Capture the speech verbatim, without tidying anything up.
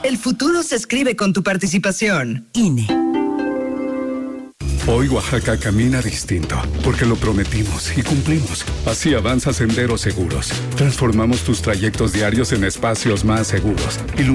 El futuro se escribe con tu participación. I N E. Hoy Oaxaca camina distinto, porque lo prometimos y cumplimos. Así avanza Senderos Seguros. Transformamos tus trayectos diarios en espacios más seguros.